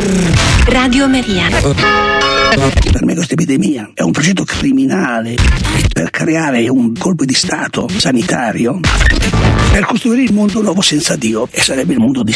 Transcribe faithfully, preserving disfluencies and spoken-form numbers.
Radio Maria. Per me questa epidemia è un progetto criminale per creare un colpo di stato sanitario per costruire il mondo nuovo senza Dio, e sarebbe il mondo di